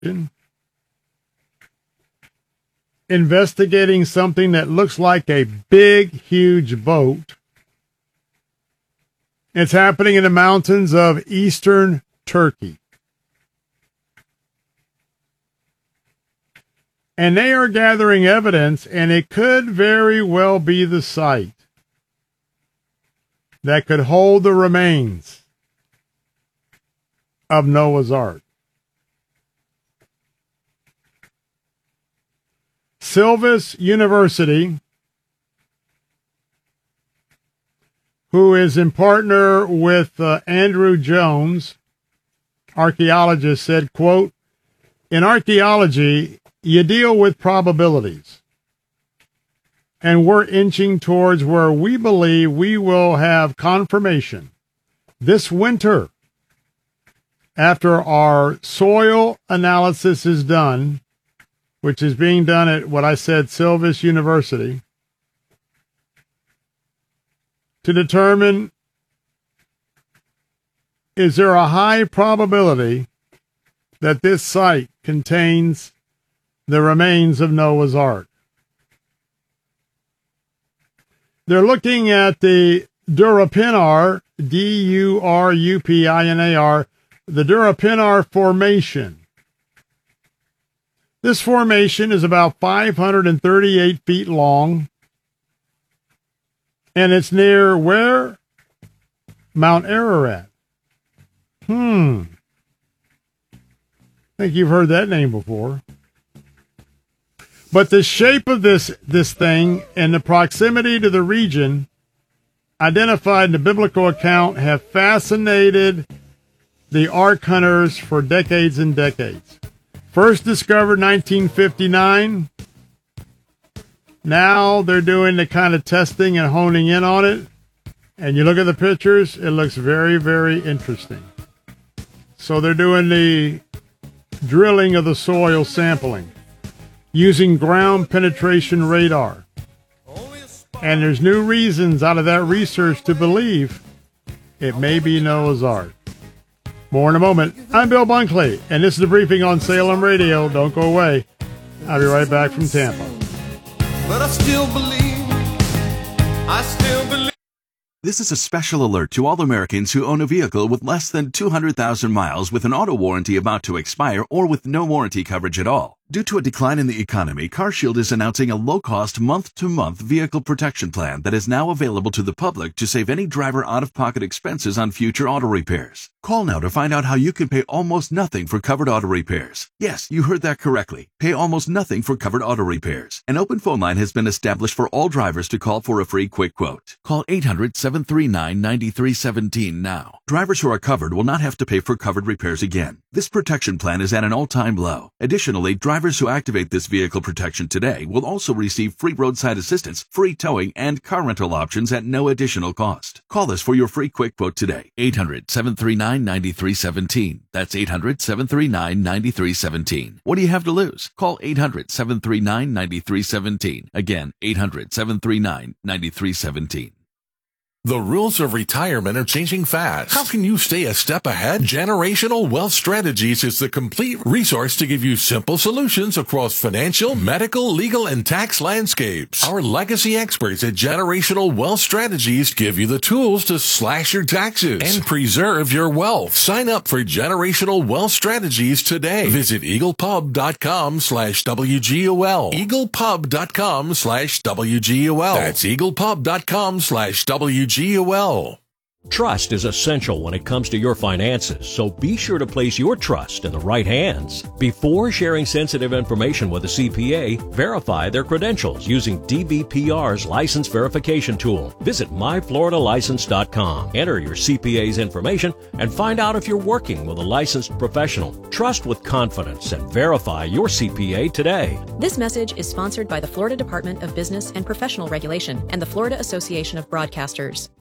investigating something that looks like a big, huge boat. It's happening in the mountains of eastern Turkey. And they are gathering evidence, and it could very well be the site that could hold the remains of Noah's Ark. Silvis University, who is in partner with Andrew Jones, archaeologist, said, quote, "In archaeology, you deal with probabilities, and we're inching towards where we believe we will have confirmation this winter after our soil analysis is done," which is being done at what I said, Silvis University, to determine, is there a high probability that this site contains the remains of Noah's Ark. They're looking at the Durupinar, Durupinar, the Durupinar Formation. This formation is about 538 feet long, and it's near where? Mount Ararat. I think you've heard that name before. But the shape of this thing and the proximity to the region identified in the biblical account have fascinated the Ark hunters for decades and decades. First discovered 1959. Now they're doing the kind of testing and honing in on it. And you look at the pictures, it looks very, very interesting. So they're doing the drilling of the soil sampling using ground penetration radar. And there's new reasons out of that research to believe it may be Noah's Ark. More in a moment. I'm Bill Bunkley, and this is the briefing on Salem Radio. Don't go away. I'll be right back from Tampa. But I still believe. This is a special alert to all Americans who own a vehicle with less than 200,000 miles with an auto warranty about to expire or with no warranty coverage at all. Due to a decline in the economy, CarShield is announcing a low-cost month-to-month vehicle protection plan that is now available to the public to save any driver out-of-pocket expenses on future auto repairs. Call now to find out how you can pay almost nothing for covered auto repairs. Yes, you heard that correctly. Pay almost nothing for covered auto repairs. An open phone line has been established for all drivers to call for a free quick quote. Call 800-739-9317 now. Drivers who are covered will not have to pay for covered repairs again. This protection plan is at an all-time low. Additionally, drivers who activate this vehicle protection today will also receive free roadside assistance, free towing, and car rental options at no additional cost. Call us for your free quick quote today. 800-739-9317. That's 800-739-9317. What do you have to lose? Call 800-739-9317. Again, 800-739-9317. The rules of retirement are changing fast. How can you stay a step ahead? Generational Wealth Strategies is the complete resource to give you simple solutions across financial, medical, legal, and tax landscapes. Our legacy experts at Generational Wealth Strategies give you the tools to slash your taxes and preserve your wealth. Sign up for Generational Wealth Strategies today. Visit eaglepub.com/WGOL. eaglepub.com/WGOL. That's eaglepub.com/WGOL. Trust is essential when it comes to your finances, so be sure to place your trust in the right hands. Before sharing sensitive information with a CPA, verify their credentials using DBPR's license verification tool. Visit myfloridalicense.com. Enter your CPA's information and find out if you're working with a licensed professional. Trust with confidence and verify your CPA today. This message is sponsored by the Florida Department of Business and Professional Regulation and the Florida Association of Broadcasters.